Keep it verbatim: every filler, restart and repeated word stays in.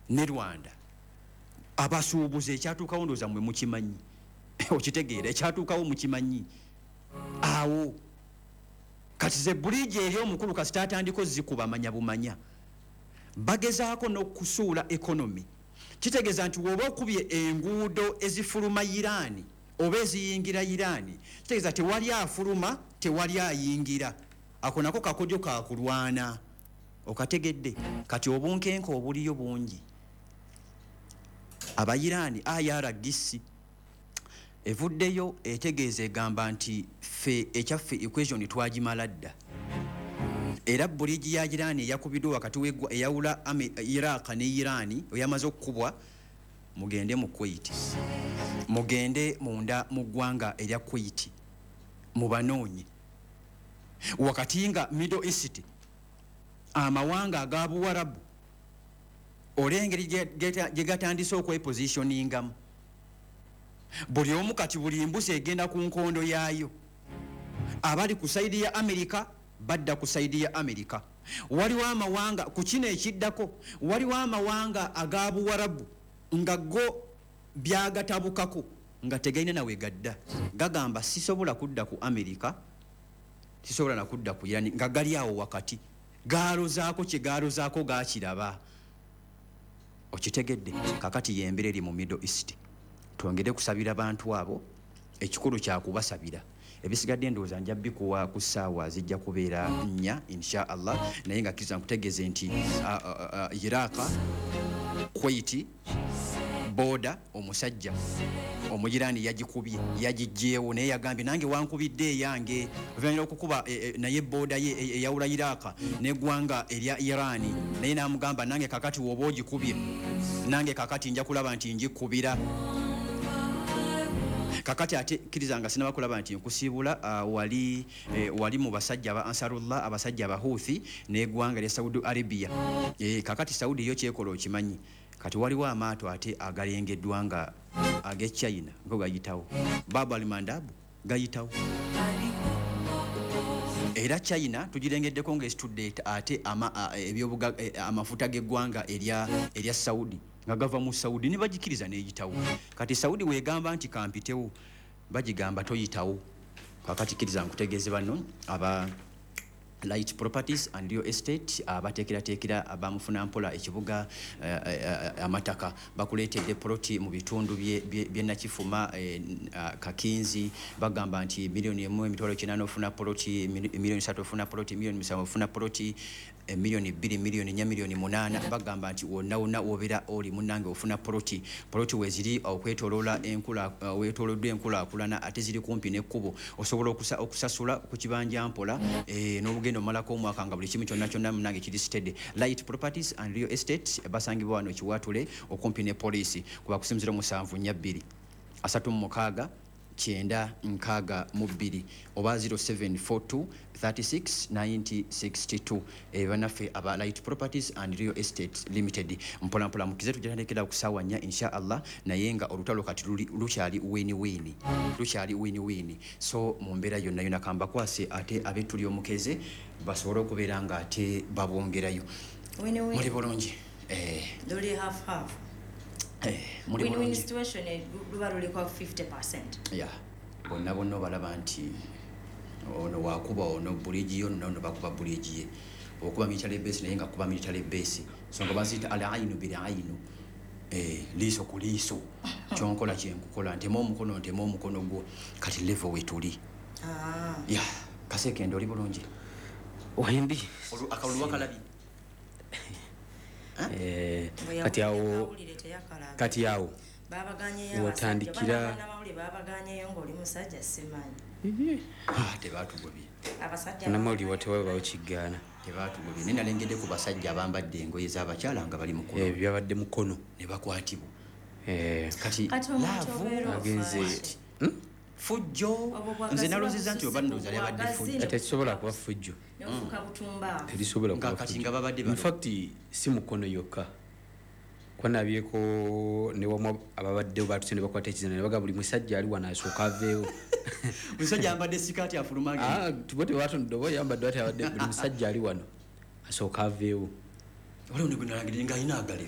ne Rwanda abasuubuze ekyatuukawo ndooza mwe mukimanyi okitegeera ekyatuukawo mukimanyi awo kati ze buliji eri omukulu kasita atandiko zikuba manya bumanya bagezaako n'okusuula ekonomi kitegeeza nti woba okubye enguudo ezifuluma Irani oba eziyingira Irani kitegeeza tewali afuluma tewali ayingira ako nako kakodyo kakulwana okategedde kati obunkenke obuliyo bungi aba Irani I R G C evuddeyo etegeeza egamba nti fe ekyaffe equation twagimala dda era buliji ya Irani yakubiddwa wakati wegwa eyawula Iraq ne Irani oyamaze okukubwa mugende mu Kuwait mugende munda mu ggwanga erya Kuwait mubanoonye wakati nga Middle East amawanga aga Buwarabu olengeri gye gatandise okwepositioningamu buli omu kati buli mbuzi egenda ku nkondo yaayo abali ku saidi ya Amerika badda ku saidi ya Amerika waliwo amawanga ku kino ekiddako waliwo amawanga aga Buwarabu nga go byagatabukako nga tegaine nawe gadda gagamba sisobola kudda ku Amerika sisobola na kudda ku Irani nga gali awo wakati gaalozaako kye gaalozaako gaakiraba okitegedde kakati yembere eri mu Middle East twongere kusabira bantu abo ekikulu kya kubasabira ebisigadde ndowooza nja bikuwa ku ssaawa zijja kubeera nnya insha Allah naye nga kiza nkutegeeze nti Iraq Kuwait boda omusajja omujirani yagikubye yagijjeewo naye yagambye nange wankubidde eyange oluvannyuma okukuba naye boda ye eyawula Iraq n'eggwanga erya Irani naye n'amugamba nange kakati woba ogikubye nange kakati nja kulaba nti njikubira kakati ate kirizanga sinaba kulaba nti nkusiibula uh, wali eh, wali mu basajja ba Ansarullah abasajja ba Houthi n'eggwanga lya Saudi Arabia eh, kakati Saudi yo kyekola okimanyi kati waliwo amaato ate agalengeddwa nga age China ngo gayitawo Bab al-Mandab gayitawo era China tugirengeddeko ng'esitudde ate ama ebyobuga amafuta g'eggwanga erya erya Saudi nga gava mu Saudi ne bagikiriza n'eyitawo kati Saudi weegamba nti kampitewo bagigamba toyitawo kakati kiriza nkutegeeze bano aba Light Properties and Real Estate abatekera tekera abamufuna mpola ekibuga uh, uh, amataka bakuletedde proti mu bitundu bye bye nakifuma uh, kakinzi bagamba nti milioni emu emitwalo kinano ofuna proti milioni satu ofuna proti milioni musanvu ofuna proti e, milioni bbiri milioni nya milioni munana bagamba nti wonna wonna wobera oli munange ofuna proti proti weziri okwetolola enkula uh, wetoloddwe enkula akulana ate ziri kumpi n'ekkubo osobola okusa, okusasula ku kibanja mpola e, n'obugendo malako omwaka nga buli kimu kyonna kyonna munange kiri steady. Light Properties and Real Estate basangibwa wano Kiwatule okumpi ne poliisi kuba kusinzira musanvu nya bbiri asatu mu mukaaga kyenda nkaaga mu bbiri oba zero seven four two thirty-six ninety sixty-two e banaffe aba Light Properties and Real Estate Limited mpola mpola mukize tujatandikira kusaawa nnya insha Allah naye nga olutalo kati lukyali wini wini lukyali wini wini so mu mbeera yonna yonna kamba kwase ate abetuli omukeze basobole okubeera nga ate babongerayo wini wini muli bulungi eh doli half half eh muli win-win situation luba luliko fifty percent yeah bonna bonna balaba nti ono wakuba ono buliji ono ono bakuba buliji ye okuba military base naye nga kuba military base so nga bazita ala ainu bil ainu eh liso ku liso kyonkola kyenkukola ntemo omukono ntemo omukono gwo kati level wetuli ah yeah kaseke ndo libulungi wembi akalulu wakalabi eh kati awo kati awo babaganye watandikira n'amawuli babaganye ngo oli musajja simanyi ah tebatugobye abasajja n'amawuli watewa bawukigana tebatugobye nina lengede ku basajja bambadde engoye z'abakyala nga bali mukono eh byabadde mukono ne bakwatibwa eh kati laavu agenze fujjo nze naloziza nti obandoza lyabadde fujjo ate kisobola kuba fujjo n'ofuka butumba terisobola kuba kati nga babadde in fact si mukono yokka kwanabyeko ne wamu ababadde batuse ne bakwata ekizina ne baga buli musajja ali wana asooka aveewo musajja ambadde sikati afulumange ah tubote watu ndobo yambadde watu abadde buli musajja ali wano asooka aveewo wale ne kunalangirira nga ina agale